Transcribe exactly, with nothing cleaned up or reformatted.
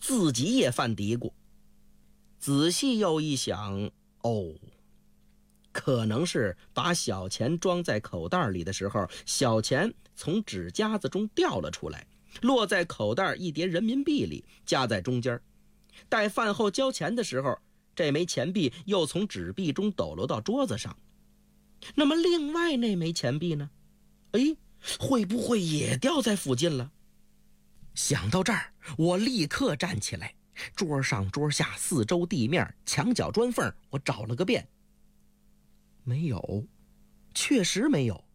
自己也犯嘀咕。仔细又一想，哦，可能是把小钱装在口袋里的时候，小钱从纸夹子中掉了出来，落在口袋一叠人民币里，夹在中间。待饭后交钱的时候，这枚钱币又从纸币中抖落到桌子上。那么另外那枚钱币呢？哎，会不会也掉在附近了？想到这儿，我立刻站起来，桌上桌下四周地面墙角砖缝我找了个遍，没有，确实没有。